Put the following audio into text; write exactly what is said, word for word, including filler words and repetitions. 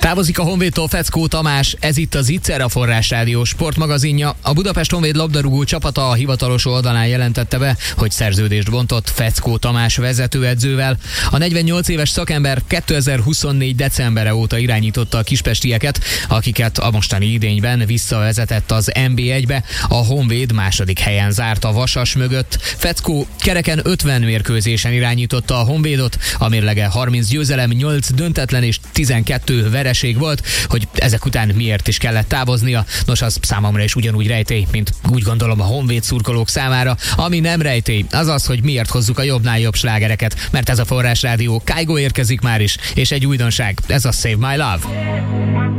Távozik a Honvédtól Feckó Tamás, ez itt az Ittszer, a Forrás Rádió sportmagazinja. A Budapest Honvéd labdarúgó csapata a hivatalos oldalán jelentette be, hogy szerződést bontott Feckó Tamás vezetőedzővel. A negyvennyolc éves szakember kétezer-huszonnégy decembere óta irányította a kispestieket, akiket a mostani idényben visszavezetett az en bé egybe. A Honvéd második helyen zárt a Vasas mögött. Feckó kereken ötven mérkőzésen irányította a Honvédot, a mérlege harminc győzelem, nyolc döntetlen és tizenkettő vereség volt. Hogy ezek után miért is kellett távoznia, nos, az számomra is ugyanúgy rejtély, mint úgy gondolom a Honvéd szurkolók számára. Ami nem rejtély, az az, hogy miért hozzuk a jobbnál jobb slágereket, mert ez a Forrás Rádió. Kygo érkezik már is, és egy újdonság, ez a Save My Love.